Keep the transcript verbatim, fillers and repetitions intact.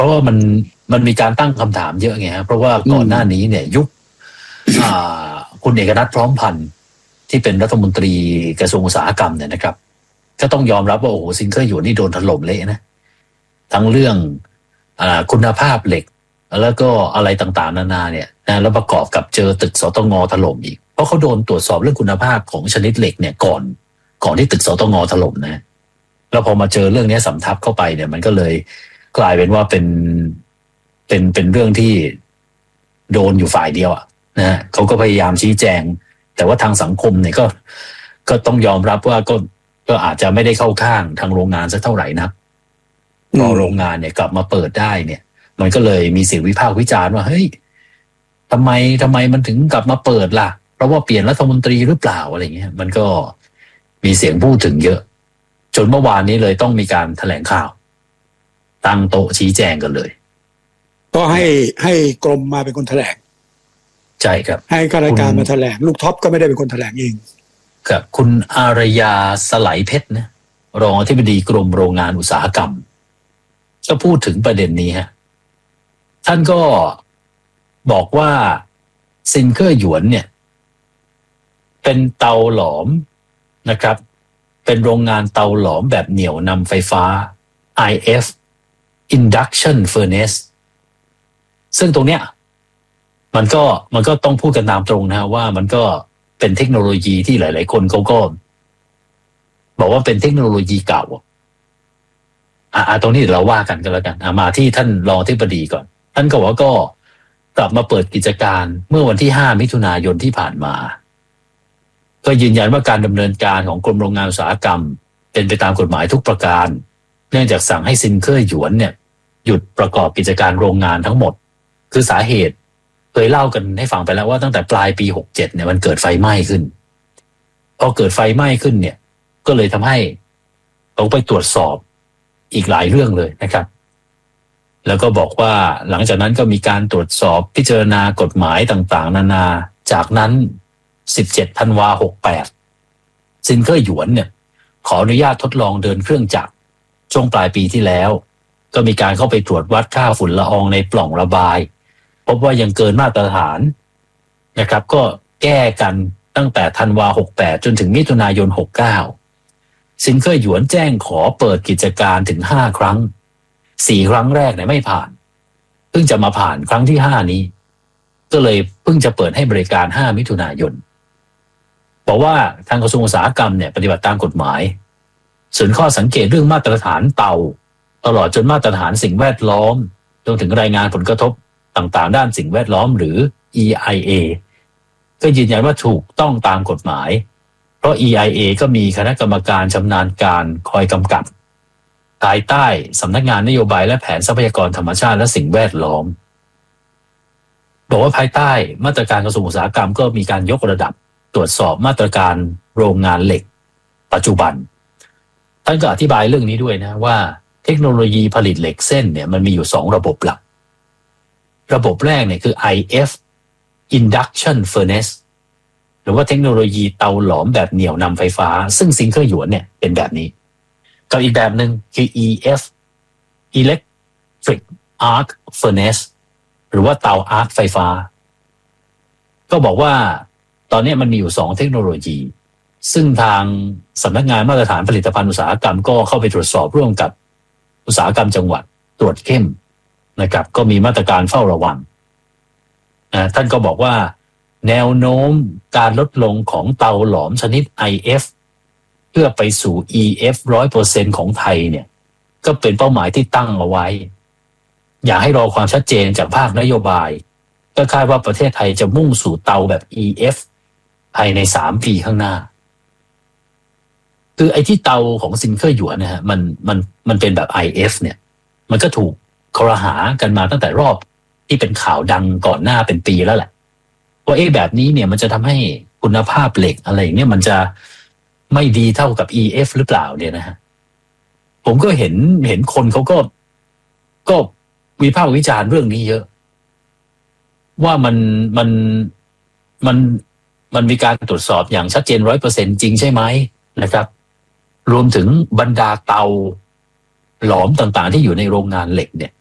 ราะว่ามันมันมีการตั้งคำถามเยอะไงฮะเพราะว่าก่อนหน้านี้เนี่ยยุคคุณเอกนัทพร้อมพันธ์ที่เป็นรัฐมนตรีกระทรวงอุตสาหกรรมเนี่ยนะครับก็ต้องยอมรับว่าโอ้โหซิงเกิลอยู่นี่โดนถล่มเละนะทั้งเรื่องอ่าคุณภาพเหล็กแล้วก็อะไรต่างๆนานาเนี่ยนะแล้วประกอบกับเจอตึกสตงถล่มอีกเพราะเขาโดนตรวจสอบเรื่องคุณภาพของชนิดเหล็กเนี่ยก่อนก่อนที่ตึกสตงถล่มนะแล้วพอมาเจอเรื่องนี้สำทับเข้าไปเนี่ยมันก็เลยกลายเป็นว่าเป็นเป็นเป็นเรื่องที่โดนอยู่ฝ่ายเดียวอ่ะนะฮะเขาก็พยายามชี้แจงแต่ว่าทางสังคมเนี่ยก็ก็ต้องยอมรับว่าก็ก็อาจจะไม่ได้เข้าข้างทางโรงงานสักเท่าไหร่นะพอโรงงานเนี่ยกลับมาเปิดได้เนี่ยมันก็เลยมีเสียงวิพากษ์วิจารณ์ว่าเฮ้ยทำไมทำไมมันถึงกลับมาเปิดล่ะเพราะว่าเปลี่ยนรัฐมนตรีหรือเปล่าอะไรเงี้ยมันก็มีเสียงพูดถึงเยอะจนเมื่อวานนี้เลยต้องมีการแถลงข่าวตั้งโต๊ะชี้แจงกันเลยก็ให้ให้กรมมาเป็นคนแถลงใช่ครับให้ข้าราชการมาแถลงลูกท็อปก็ไม่ได้เป็นคนแถลงเองครับคุณอารยาสไลเพชรนะรองอธิบดีกรมโรงงานอุตสาหกรรมก็พูดถึงประเด็นนี้ฮะท่านก็บอกว่าซินเกอร์หยวนเนี่ยเป็นเตาหลอมนะครับเป็นโรงงานเตาหลอมแบบเหนี่ยวนำไฟฟ้า ไอ เอฟ Induction Furnace ซึ่งตรงเนี้ยมันก็มันก็ต้องพูดกันตามตรงนะว่ามันก็เป็นเทคโนโลยีที่หลายๆคนเขาก็บอกว่าเป็นเทคโนโลยีเก่าอ่าตรงนี้เราว่ากันกันแล้วกันมาที่ท่านรองอธิบดีก่อนท่านก็บอกว่าก็กลับมาเปิดกิจการเมื่อวันที่ห้ามิถุนายนที่ผ่านมาก็ยืนยันว่าการดำเนินการของกรมโรงงานอุตสาหกรรมเป็นไปตามกฎหมายทุกประการเนื่องจากสั่งให้ซินเกอร์หยวนเนี่ยหยุดประกอบกิจการโรงงานทั้งหมดคือสาเหตุเคยเล่ากันให้ฟังไปแล้วว่าตั้งแต่ปลายปีหกสิบเจ็ดเนี่ยมันเกิดไฟไหม้ขึ้นพอเกิดไฟไหม้ขึ้นเนี่ยก็เลยทำให้ต้องไปตรวจสอบอีกหลายเรื่องเลยนะครับแล้วก็บอกว่าหลังจากนั้นก็มีการตรวจสอบพิจารณากฎหมายต่างๆนานาจากนั้นสิบเจ็ดธันวาคมหกสิบแปดซินเกอร์หยวนเนี่ยขออนุญาตทดลองเดินเครื่องจักรช่วงปลายปีที่แล้วก็มีการเข้าไปตรวจวัดค่าฝุ่นละอองในปล่องระบายพบว่ายังเกินมาตรฐานนะครับก็แก้กันตั้งแต่ธันวาคมหกสิบแปดจนถึงมิถุนายนหกสิบเก้าซินเกอร์หยวนแจ้งขอเปิดกิจการถึงห้าครั้งสี่ครั้งแรกเนี่ยไม่ผ่านเพิ่งจะมาผ่านครั้งที่ห้านี้ก็เลยเพิ่งจะเปิดให้บริการห้ามิถุนายนบอกว่าทางกระทรวงอุตสาหกรรมเนี่ยปฏิบัติตามกฎหมายส่วนข้อสังเกตเรื่องมาตรฐานเตาตลอดจนมาตรฐานสิ่งแวดล้อมจนถึงรายงานผลกระทบต่างๆด้านสิ่งแวดล้อมหรือ อี ไอ เอ ก็ยืนยันว่าถูกต้องตามกฎหมายเพราะ อี ไอ เอ ก็มีคณะกรรมการชำนาญการคอยกำกับภายใต้สำนักงานนโยบายและแผนทรัพยากรธรรมชาติและสิ่งแวดล้อมบอกว่าภายใต้มาตรการกระทรวงอุตสาหกรรมก็มีการยกระดับตรวจสอบมาตรการโรงงานเหล็กปัจจุบันท่านก็อธิบายเรื่องนี้ด้วยนะว่าเทคโนโลยีผลิตเหล็กเส้นเนี่ยมันมีอยู่สองระบบหลักระบบแรกเนี่ยคือ ไอ เอฟ Induction Furnace หรือว่าเทคโนโลยีเตาหลอมแบบเหนี่ยวนำไฟฟ้าซึ่งซิงเกอร์หยวนเนี่ยเป็นแบบนี้กับอีกแบบหนึ่งคือ อี เอฟ Electric Arc Furnace หรือว่าเตาอาร์คไฟฟ้าก็บอกว่าตอนนี้มันมีอยู่สองเทคโนโลยีซึ่งทางสำนักงานมาตรฐานผลิตภัณฑ์อุตสาหกรรมก็เข้าไปตรวจสอบร่วมกับอุตสาหกรรมจังหวัดตรวจเข้มนะครับก็มีมาตรการเฝ้าระวังนะท่านก็บอกว่าแนวโน้มการลดลงของเตาหลอมชนิด ไอ เอฟ เพื่อไปสู่ อี เอฟ ร้อยเปอร์เซ็นต์ ของไทยเนี่ยก็เป็นเป้าหมายที่ตั้งเอาไว้อยากให้รอความชัดเจนจากภาคนโยบายก็คาดว่าประเทศไทยจะมุ่งสู่เตาแบบ อี เอฟ ภายในสามปีข้างหน้าคือไอ้ที่เตาของซินเกอร์หยวนนะฮะมันมันมันเป็นแบบ ไอ เอฟ เนี่ยมันก็ถูกครหากันมาตั้งแต่รอบที่เป็นข่าวดังก่อนหน้าเป็นปีแล้วแหละว่าเอ๊ะแบบนี้เนี่ยมันจะทำให้คุณภาพเหล็กอะไรอย่างเงี้ยมันจะไม่ดีเท่ากับ อี เอฟ หรือเปล่าเนี่ยนะฮะผมก็เห็นเห็นคนเขาก็ก็วิพากษ์วิจารณ์เรื่องนี้เยอะว่ามันมันมันมันมีการตรวจสอบอย่างชัดเจน ร้อยเปอร์เซ็นต์ จริงใช่ไหมนะครับรวมถึงบรรดาเตาหลอมต่างๆที่อยู่ในโรงงานเหล็กเนี่ย